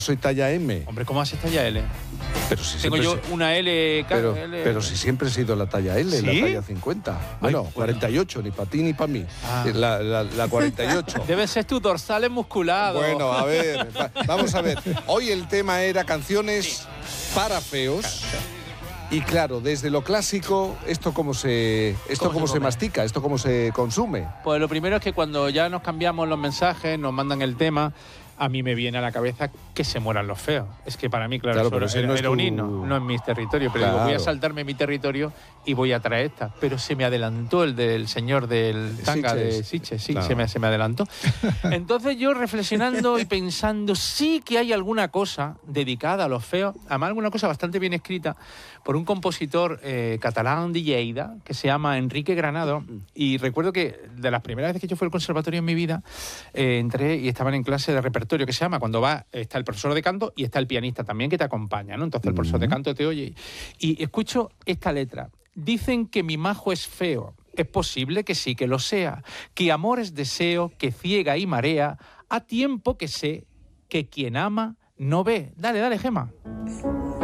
soy talla M. Hombre, ¿cómo haces talla L? Pero si Tengo yo una L... Pero si siempre he sido la talla L, ¿Sí? la talla 50. Bueno, 48, ni para ti ni para mí. Ah. La 48. Deben ser tus dorsales musculados. Bueno, a ver, vamos a ver. Hoy el tema era canciones para feos. Y claro, desde lo clásico, ¿esto cómo se mastica? ¿Esto cómo se consume? Pues lo primero es que cuando ya nos cambiamos los mensajes, nos mandan el tema, a mí me viene a la cabeza que se mueran los feos. Es que para mí, claro pero eso ese no es era un tu... himno, no es mi territorio. Pero Claro. digo, voy a saltarme mi territorio y voy a traer esta. Pero se me adelantó el del señor del tanga de Sitges, sí, claro. se me adelantó. Entonces yo reflexionando y pensando, sí que hay alguna cosa dedicada a los feos, además alguna cosa bastante bien escrita, por un compositor catalán de Lleida, que se llama Enrique Granado, y recuerdo que de las primeras veces que yo fui al conservatorio en mi vida, entré y estaban en clase de repertorio, que se llama, cuando está el profesor de canto y está el pianista también que te acompaña, ¿no? Entonces el profesor de canto te oye y escucho esta letra. Dicen que mi majo es feo, es posible que sí que lo sea, que amor es deseo, que ciega y marea, a tiempo que sé que quien ama no ve. Dale, Gema.